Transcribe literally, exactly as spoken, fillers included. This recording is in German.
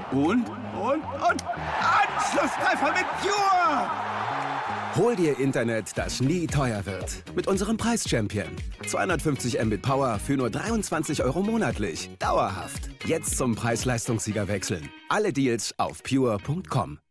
Und, und, und Anschlusstreffer mit Pure! Hol dir Internet, das nie teuer wird. Mit unserem Preis-Champion. zweihundertfünfzig Mbit Power für nur dreiundzwanzig Euro monatlich. Dauerhaft. Jetzt zum Preis-Leistungssieger wechseln. Alle Deals auf pure punkt com.